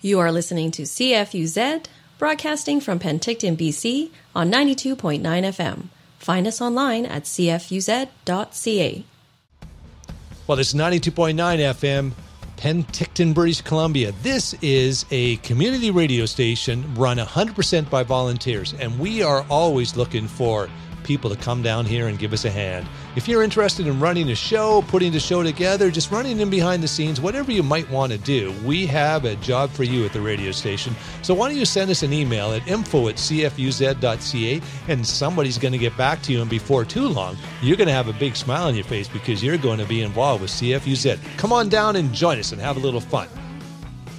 You are listening to CFUZ, broadcasting from Penticton, BC on 92.9 FM. Find us online at cfuz.ca. Well, it's 92.9 FM, Penticton, British Columbia. This is a community radio station run 100% by volunteers, and we are always looking for people to come down here and give us a hand. If you're interested in running a show, putting the show together, just running in behind the scenes, whatever you might want to do, we have a job for you at the radio station. So why don't you send us an email at info@cfuz.ca, and somebody's going to get back to you, and before too long, you're going to have a big smile on your face because you're going to be involved with CFUZ. Come on down and join us and have a little fun.